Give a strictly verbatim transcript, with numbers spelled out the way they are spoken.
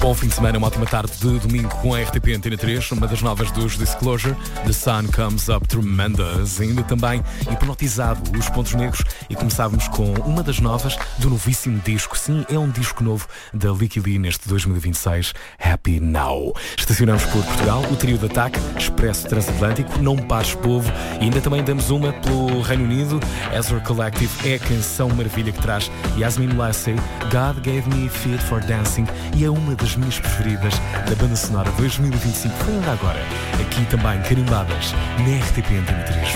Bom fim de semana, uma ótima tarde de domingo com a R T P Antena três, uma das novas dos Disclosure, The Sun Comes Up Tremendous, ainda também hipnotizado os pontos negros, e começávamos com uma das novas do novíssimo disco. Sim, é um disco novo da Licky Lee neste dois mil e vinte e seis, Happy Now. Estacionamos por Portugal, o trio de ataque, Expresso Transatlântico, Não Pares Povo, e ainda também damos uma pelo Reino Unido. Ezra Collective é a canção maravilha que traz Yasmin Lassey, God Gave Me Feet for Dancing, e é uma das minhas preferidas da banda sonora dois mil e vinte e cinco. Foi ainda agora, aqui também carimbadas na R T P Antena três.